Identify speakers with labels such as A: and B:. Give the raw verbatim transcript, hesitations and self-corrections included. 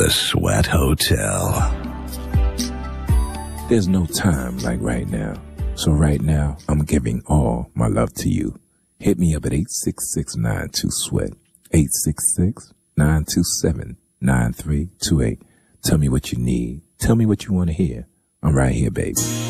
A: The Sweat Hotel.
B: There's no time like right now. So right now, I'm giving all my love to you. Hit me up at eight six six, nine two, SWEAT. eight six six, nine two seven, nine three two eight. Tell me what you need. Tell me what you want to hear. I'm right here, baby.